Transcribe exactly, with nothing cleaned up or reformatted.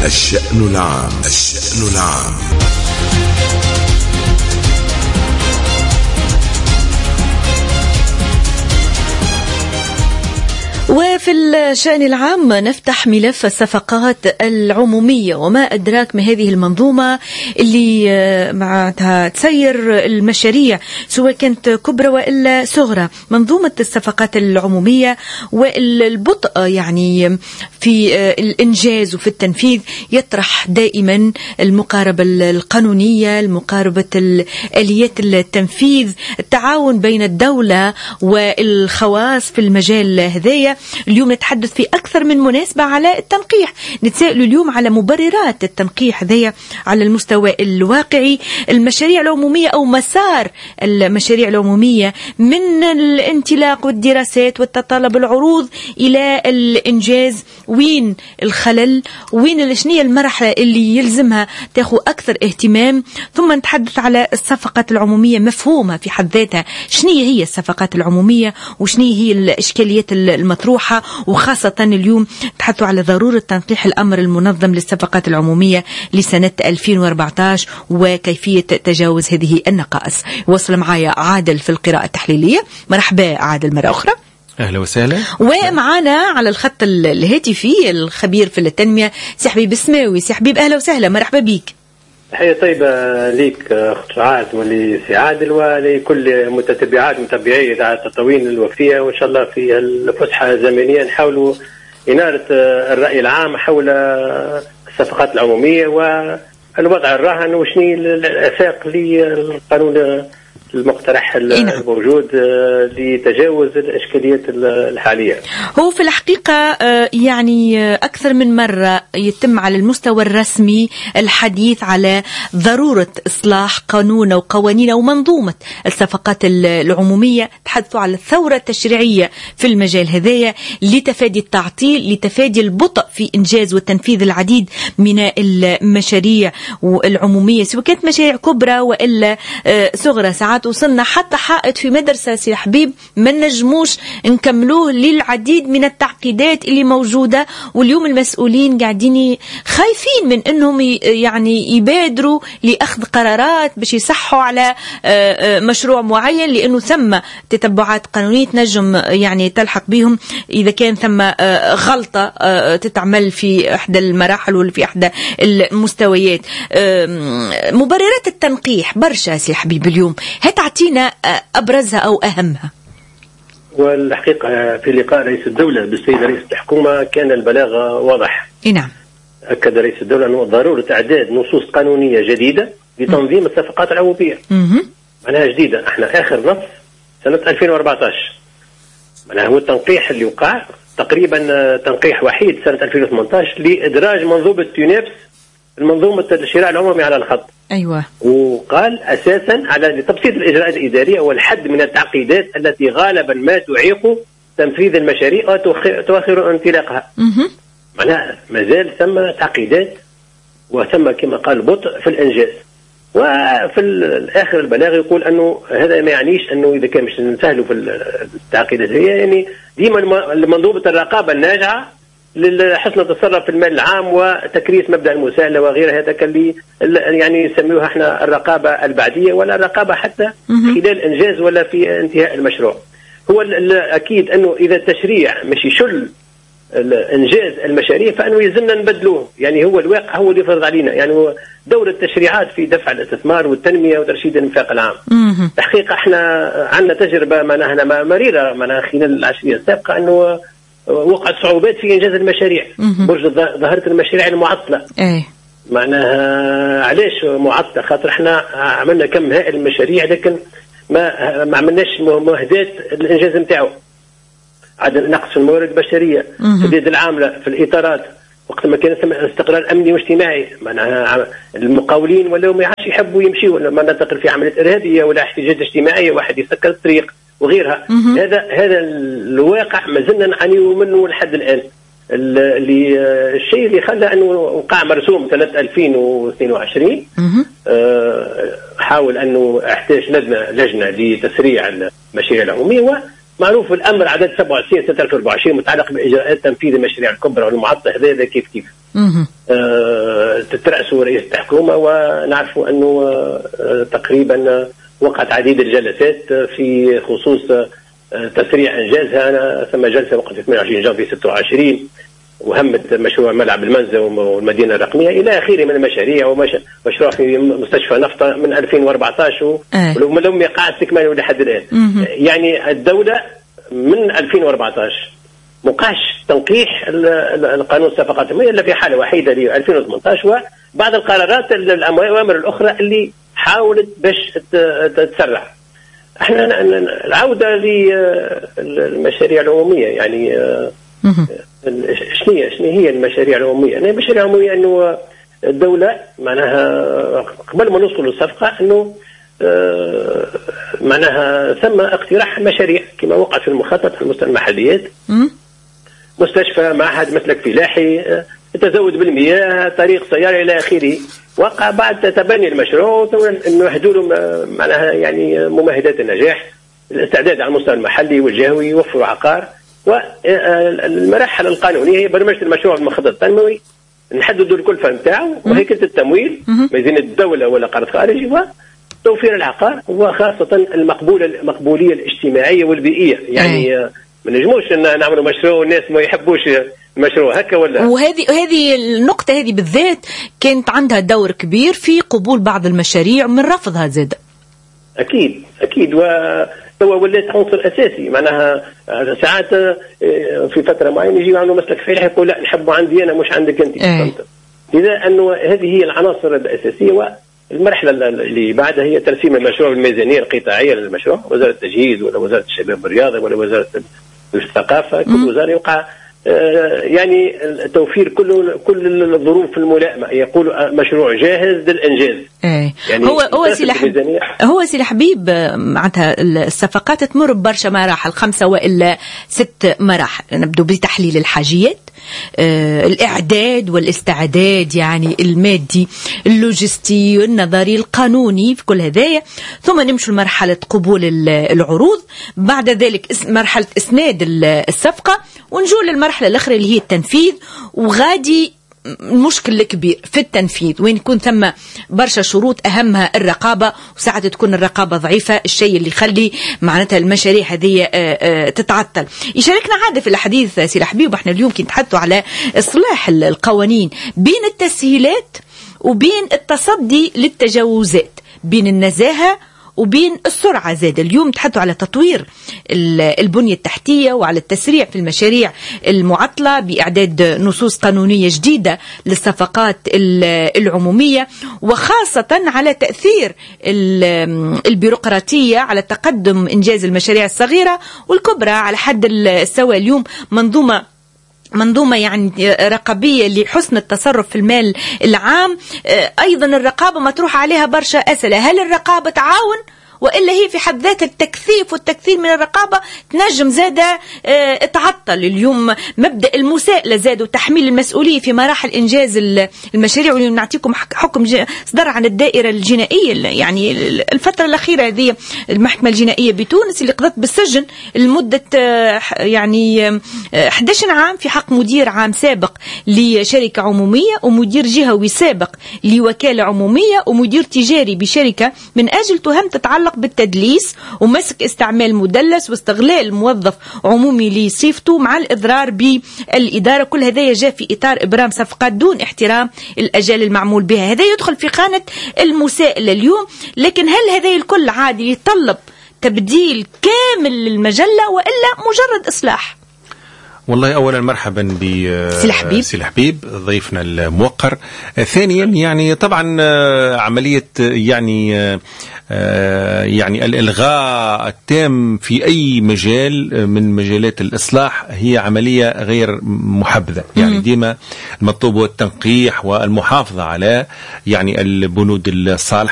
الشأن العام. الشأن العام. وفي الشأن العام نفتح ملف الصفقات العمومية، وما أدراك ما هذه المنظومة اللي معها تسير المشاريع سواء كانت كبرى وإلا صغرى. منظومة الصفقات العمومية والبطء يعني في الإنجاز وفي التنفيذ يطرح دائما المقاربة القانونية، المقاربة آليات التنفيذ، التعاون بين الدولة والخواص في المجال هذايا. اليوم نتحدث في أكثر من مناسبة على التنقيح، نتساءل اليوم على مبررات التنقيح هذايا على المستوى الواقعي. المشاريع العمومية أو مسار المشاريع العمومية من الانطلاق والدراسات والتطلب العروض إلى الإنجاز، وين الخلل، وين شنية المرحلة اللي يلزمها تاخذ أكثر اهتمام. ثم نتحدث على الصفقات العمومية مفهومة في حد ذاتها، شنية هي الصفقات العمومية وشنية هي الإشكاليات المطروحة، وخاصة اليوم تحثوا على ضرورة تنقيح الأمر المنظم للصفقات العمومية لسنة ألفين وأربعة عشر وكيفية تجاوز هذه النقائص. وصل معايا عادل في القراءة التحليلية. مرحبا عادل مرة أخرى. أهلا وسهلا. ومعانا على الخط الهاتفي الخبير في التنمية سي حبيب السماوي. سي حبيب أهلا وسهلا، مرحبا بيك. تحية طيبة ليك أخت عاد ولسي عادل ولكل متتبعات متابعي إذاعة تطوين الوفية، وإن شاء الله في الفسحة الزمنية نحاول إنارة الرأي العام حول الصفقات العمومية والوضع الراهن وشني الآفاق للقانون المقترح الموجود لتجاوز الإشكاليات الحالية. هو في الحقيقة يعني أكثر من مرة يتم على المستوى الرسمي الحديث على ضرورة إصلاح قانون وقوانين ومنظومة الصفقات العمومية. تحدثوا على الثورة التشريعية في المجال هذايا لتفادي التعطيل، لتفادي البطء في إنجاز وتنفيذ العديد من المشاريع العمومية سواء كانت مشاريع كبرى وإلا صغرى. ساعات وصلنا حتى حائط في مدرسة سي حبيب ما نجموش نكملوه للعديد من التعقيدات اللي موجودة، واليوم المسؤولين قاعدين خايفين من انهم يعني يبادروا لأخذ قرارات باش يصحوا على مشروع معين، لأنه ثم تتبعات قانونية تنجم يعني تلحق بهم إذا كان ثم غلطة تتعمل في إحدى المراحل ولا في إحدى المستويات. مبررات التنقيح برشا سي حبيب، اليوم هتعطينا أبرزها أو أهمها. والحقيقة في لقاء رئيس الدولة بالسيد رئيس الحكومة كان البلاغ واضح. نعم. أكد رئيس الدولة أنه ضرورة إعداد نصوص قانونية جديدة لتنظيم الصفقات العمومية. معناها جديدة، احنا آخر نص سنة ألفين وأربعة عشر، معناها هو التنقيح اللي وقع تقريبا تنقيح وحيد سنة ألفين وثمانية عشر لإدراج منظومة تيونيبس المنظومة الشراء العمومي على الخط. أيوة. وقال أساسا على تبسيط الإجراءات الإدارية والحد من التعقيدات التي غالبا ما تعيق تنفيذ المشاريع وتؤخر انطلاقها. معناها مازال ثم تعقيدات وثم كما قال بطء في الإنجاز. وفي الآخر البلاغ يقول أنه هذا ما يعنيش أنه إذا كان مش نسهلوا في التعقيدات هي يعني ديما منظومة الرقابة الناجعة لحسن التصرف في المال العام وتكريس مبدأ المساءلة وغيرها، هذا اللي يعني يسميوها احنا الرقابة البعدية ولا الرقابة حتى خلال إنجاز ولا في انتهاء المشروع. هو أكيد أنه إذا التشريع مش يشل إنجاز المشاريع فإنه يلزمنا نبدلوه، يعني هو الواقع هو اللي يفرض علينا، يعني هو دور التشريعات في دفع الاستثمار والتنمية وترشيد الانفاق العام. تحقيق احنا عندنا تجربة معناها مريرة معناها خلال العشرية السابقة أنه وقعت صعوبات في إنجاز المشاريع. برج ظهرت المشاريع المعطلة. ايه معناها علاش معطلة؟ خاطر احنا عملنا كم هائل المشاريع لكن ما ما عملناش مهدات الإنجاز نتاعو. عدم نقص في الموارد البشرية، تسديد العاملة في الإطارات وقت ما كان ثم استقرار أمني واجتماعي. معناها المقاولين ولا ما عادش يحبوا يمشيوا ولا مناطق في عمليات إرهابية ولا احتجاجات اجتماعية واحد يسكر الطريق وغيرها. مم. هذا هذا الواقع ما زلنا نعانيوا منه لحد الآن. اللي الشيء اللي خلى انه وقع مرسوم سنة ألفين واثنين وعشرين أه حاول انه احتاج لجنه لجنه لتسريع المشاريع العموميه، ومعروف الامر عدد سبعة وتسعين سنة ألفين وأربعة وعشرين متعلق باجراءات تنفيذ المشاريع الكبرى والمعطله. هذا كيف كيف أه تترأسه رئيس الحكومة، ونعرف أنه تقريبا وقعت عديد الجلسات في خصوص تسريع إنجازها. أنا ثم جلسة وقت ثمانية وعشرين جانفي ستة وعشرين وهمت مشروع ملعب المنزه والمدينة الرقمية إلى آخره من المشاريع، ومشروع في مستشفى نفطة من ألفين وأربعة عشر ولو لم يقع استكماله لحد الآن. يعني الدولة من ألفين وأربعة عشر مقاش تنقيح القانون الصفقات المالية إلا في حالة وحيدة ل ألفين وثمانية عشر، وبعض القرارات الأوامر الأخرى اللي حاولت باش تتسرع. احنا العودة للمشاريع العمومية، يعني شنو شنو هي المشاريع العمومية؟ يعني المشاريع العمومية انه الدولة معناها قبل ما نوصل للصفقة انه معناها ثم اقتراح مشاريع كما وقع في المخطط في مستوى المحليات، مستشفى، معهد مسلك فلاحي، التزود بالمياه، طريق سيارة إلى آخره. وقع بعد تبني المشروع نوحدوا له معناها يعني ممهدات النجاح، الاستعداد على المستوى المحلي والجهوي، يوفروا عقار، والمراحل القانونية هي برمجة المشروع المخطط التنموي، نحددوا الكلفة نتاعو وهيكلة التمويل، ميزانية الدولة ولا قرض خارجي، وتوفير العقار، وخاصة المقبولة المقبولية الاجتماعية والبيئية. يعني ما نجموش نعملوا مشروع والناس ما يحبوش المشروع هكا ولا. وهذه وهذه النقطة هذه بالذات كانت عندها دور كبير في قبول بعض المشاريع من رفضها زاد. أكيد أكيد، وتوا ولات عنصر أساسي. معناها ساعات في فترة معينة يجي عنده مسلك فلاحي يقول لا نحبه عندي أنا مش عندك أنت. لذا أنه هذه هي العناصر الأساسية. والمرحلة اللي بعدها هي ترسيم المشروع بالميزانية القطاعية للمشروع، وزارة التجهيز ولا وزارة الشباب والرياضة ولا وزارة الثقافة، كل وزارة يوقع يعني توفير كل كل الظروف الملائمة، يقول مشروع جاهز للإنجاز. ايه يعني هو هو سي حبيب هو سي حبيب معناتها الصفقات تمر ببرشا مراحل، خمسة والا ست مراحل. نبدو بتحليل الحاجيات، آه الإعداد والاستعداد يعني المادي اللوجستي النظري القانوني في كل هذايا، ثم نمشوا لمرحلة قبول العروض، بعد ذلك مرحلة إسناد الصفقة، ونجول للمرحلة الأخرى اللي هي التنفيذ. وغادي المشكل الكبير في التنفيذ وين يكون ثم برشا شروط أهمها الرقابة، وساعات تكون الرقابة ضعيفة، الشيء اللي يخلي معناتها المشاريع هذه تتعطل. يشاركنا عادة في الحديث سي حبيب، احنا اليوم كي نتحدثوا على إصلاح القوانين بين التسهيلات وبين التصدي للتجاوزات، بين النزاهة وبين السرعة. زاد اليوم تحدثوا على تطوير البنية التحتية وعلى التسريع في المشاريع المعطلة بإعداد نصوص قانونية جديدة للصفقات العمومية، وخاصة على تأثير البيروقراطية على تقدم إنجاز المشاريع الصغيرة والكبرى على حد السواء. اليوم منظومة منظومة يعني رقابية لحسن التصرف في المال العام. أيضا الرقابة مطروح عليها برشا أسئلة، هل الرقابة تعاون وإلا هي في حد ذات التكثيف والتكثير من الرقابة تنجم زادة اه تعطل؟ اليوم مبدأ المساءلة زاد وتحميل المسؤولية في مراحل إنجاز المشاريع. واليوم نعطيكم حكم صدر عن الدائرة الجنائية، يعني الفترة الأخيرة هذه المحكمة الجنائية بتونس اللي قضت بالسجن لمدة اه يعني اه أحد عشر عام في حق مدير عام سابق لشركة عمومية، ومدير جهوي سابق لوكالة عمومية، ومدير تجاري بشركة، من أجل تهم تتعلق بالتدليس ومسك استعمال مدلس واستغلال موظف عمومي لصفته مع الإضرار بالإدارة. كل هذا جاء في إطار إبرام صفقات دون احترام الأجال المعمول بها. هذا يدخل في خانة المساءلة اليوم. لكن هل هذا الكل عادي يتطلب تبديل كامل للمجلة وإلا مجرد إصلاح؟ والله أولا مرحبا بسي الحبيب ضيفنا الموقر. ثانيا يعني طبعا عملية يعني يعني الإلغاء التام في أي مجال من مجالات الإصلاح هي عملية غير محبذة. يعني ديما المطلوب هو التنقيح والمحافظة على يعني البنود الصالحة